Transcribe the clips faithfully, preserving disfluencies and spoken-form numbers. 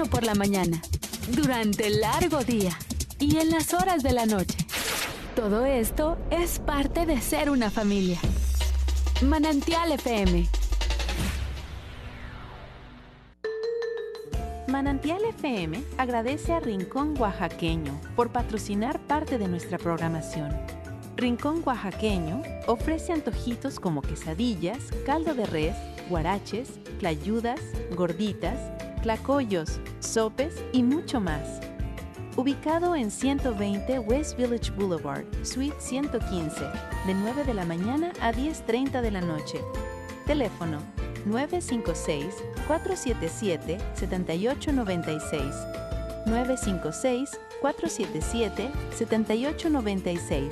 temprano por la mañana, durante el largo día y en las horas de la noche. Todo esto es parte de ser una familia. Manantial F M. Manantial F M agradece a Rincón Oaxaqueño por patrocinar parte de nuestra programación. Rincón Oaxaqueño ofrece antojitos como quesadillas, caldo de res, guaraches, tlayudas, gorditas, tlacoyos, sopes y mucho más. Ubicado en ciento veinte West Village Boulevard, Suite ciento quince, de nueve de la mañana a diez treinta de la noche. Teléfono nueve cinco seis, cuatro siete siete, siete ocho nueve seis. nueve cinco seis, cuatro siete siete, siete ocho nueve seis.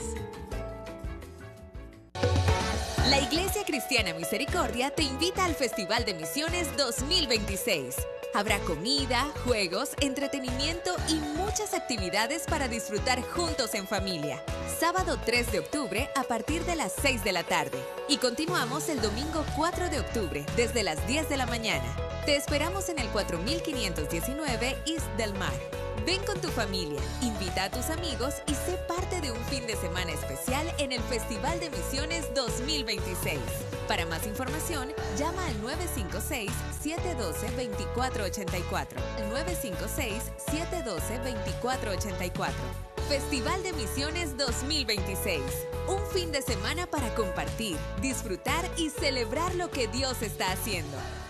La Iglesia Cristiana Misericordia te invita al Festival de Misiones dos mil veintiséis. Habrá comida, juegos, entretenimiento y muchas actividades para disfrutar juntos en familia. Sábado tres de octubre a partir de las seis de la tarde. Y continuamos el domingo cuatro de octubre desde las diez de la mañana. Te esperamos en el cuatro mil quinientos diecinueve East del Mar. Ven con tu familia, invita a tus amigos y sé parte de un fin de semana especial en el Festival de Misiones dos mil veintiséis. Para más información, llama al nueve cinco seis, siete uno dos, dos cuatro ocho cuatro. nueve cinco seis, siete uno dos, dos cuatro ocho cuatro. Festival de Misiones dos mil veintiséis. Un fin de semana para compartir, disfrutar y celebrar lo que Dios está haciendo.